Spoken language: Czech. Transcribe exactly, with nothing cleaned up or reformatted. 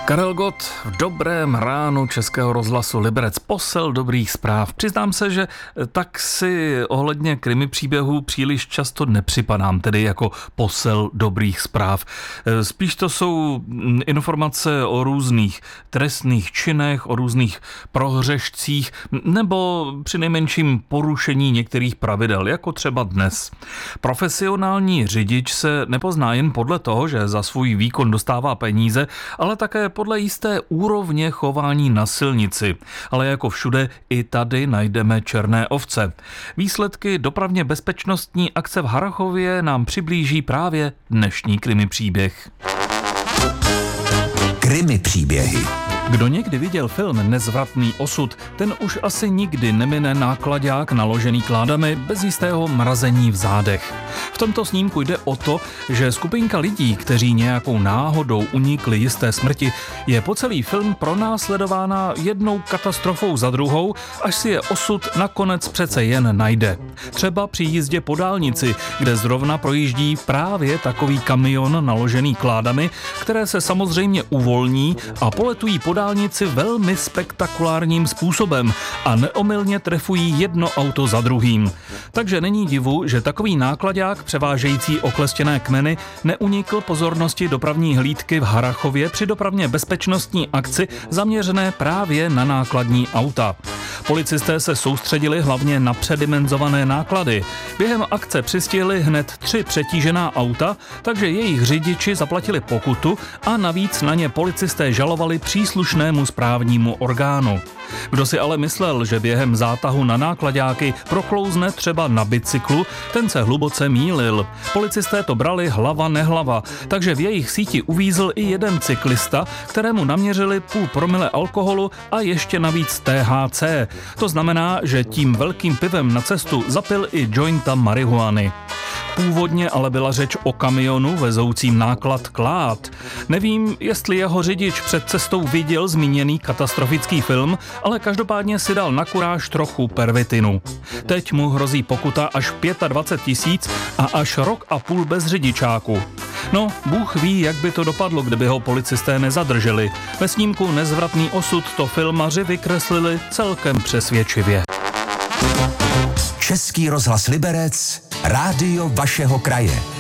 Karel Gott v dobrém ránu Českého rozhlasu Liberec, posel dobrých zpráv. Přiznám se, že tak si ohledně krimi příběhů příliš často nepřipadám, tedy jako posel dobrých zpráv. Spíš to jsou informace o různých trestných činech, o různých prohřešcích nebo přinejmenším porušení některých pravidel, jako třeba dnes. Profesionální řidič se nepozná jen podle toho, že za svůj výkon dostává peníze, ale také podle jisté úrovně chování na silnici. Ale jako všude i tady najdeme černé ovce. Výsledky dopravně bezpečnostní akce v Harrachově nám přiblíží právě dnešní krimi příběh. Krimi příběhy. Kdo někdy viděl film Nezvratný osud, ten už asi nikdy nemine náklaďák naložený kládami bez jistého mrazení v zádech. V tomto snímku jde o to, že skupinka lidí, kteří nějakou náhodou unikli jisté smrti, je po celý film pronásledována jednou katastrofou za druhou, až si je osud nakonec přece jen najde. Třeba při jízdě po dálnici, kde zrovna projíždí právě takový kamion naložený kládami, které se samozřejmě uvolní a poletují po dálnici velmi spektakulárním způsobem a neomylně trefují jedno auto za druhým. Takže není divu, že takový náklaďák převážející oklestěné kmeny neunikl pozornosti dopravní hlídky v Harrachově při dopravně bezpečnostní akci zaměřené právě na nákladní auta. Policisté se soustředili hlavně na předimenzované náklady. Během akce přistihli hned tři přetížená auta, takže jejich řidiči zaplatili pokutu a navíc na ně policisté žalovali příslušnému správnímu orgánu. Kdo si ale myslel, že během zátahu na náklaďáky proklouzne třeba na bicyklu, ten se hluboce mýlil. Policisté to brali hlava nehlava, takže v jejich síti uvízl i jeden cyklista, kterému naměřili půl promile alkoholu a ještě navíc T H C. To znamená, že tím velkým pivem na cestu zapil i jointa marihuany. Původně ale byla řeč o kamionu vezoucím náklad klád. Nevím, jestli jeho řidič před cestou viděl zmíněný katastrofický film, ale každopádně si dal na kuráž trochu pervitinu. Teď mu hrozí pokuta až dvacet pět tisíc a až rok a půl bez řidičáku. No, Bůh ví, jak by to dopadlo, kdyby ho policisté nezadrželi. Ve snímku Nezvratný osud to filmaři vykreslili celkem přesvědčivě. Český rozhlas Liberec, rádio vašeho kraje.